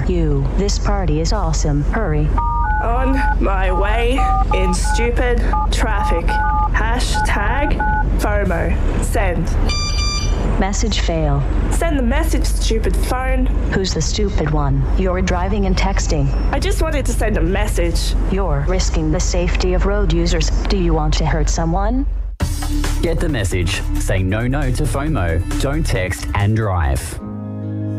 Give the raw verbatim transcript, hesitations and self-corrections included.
for you. This party is awesome. Hurry. On my way in stupid traffic. Hashtag FOMO. Send. Message fail. Send the message, stupid phone. Who's the stupid one? You're driving and texting. I just wanted to send a message. You're risking the safety of road users. Do you want to hurt someone? Get the message. Say no no to FOMO. Don't text and drive.